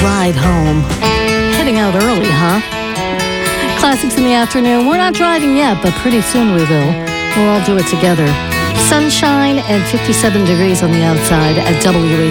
ride home. Heading out early, huh? Classics in the afternoon. We're not driving yet, but pretty soon we will. We'll all do it together. Sunshine and 57 degrees on the outside at WATD.